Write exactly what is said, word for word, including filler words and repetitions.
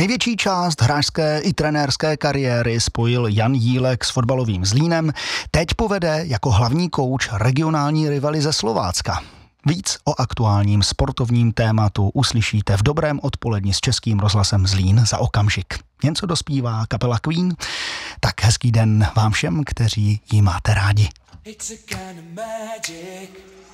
Největší část hráčské i trenérské kariéry spojil Jan Jílek s fotbalovým Zlínem. Teď povede jako hlavní kouč regionální rivaly ze Slovácka. Víc o aktuálním sportovním tématu uslyšíte v Dobrém odpoledni s Českým rozhlasem Zlín za okamžik. Jen co dospívá kapela Queen, tak hezký den vám všem, kteří ji máte rádi. It's a kind of magic.